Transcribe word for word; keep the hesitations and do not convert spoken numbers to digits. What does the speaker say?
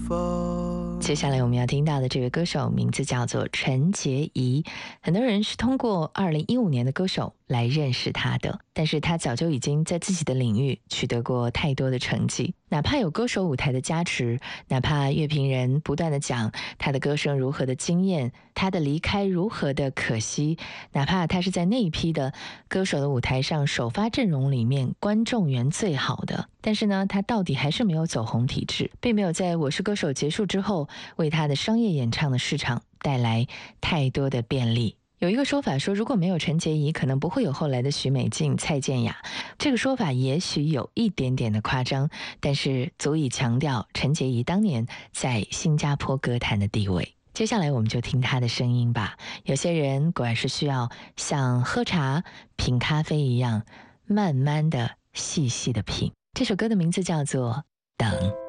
方。 接下来我们要听到的这位歌手名字叫做陈洁仪，很多人是通过二零一五年的歌手来认识他的，但是他早就已经在自己的领域取得过太多的成绩，哪怕有歌手舞台的加持，哪怕乐评人不断的讲他的歌声如何的惊艳，他的离开如何的可惜，哪怕他是在那一批的歌手的舞台上首发阵容里面观众缘最好的，但是呢，他到底还是没有走红体制，并没有在我是歌手结束之后为他的商业演唱的市场带来太多的便利。有一个说法说，如果没有陈洁仪，可能不会有后来的许美静、蔡健雅。这个说法也许有一点点的夸张，但是足以强调陈洁仪当年在新加坡歌坛的地位。接下来我们就听她的声音吧。有些人果然是需要像喝茶、品咖啡一样，慢慢的、细细的品。这首歌的名字叫做《等》。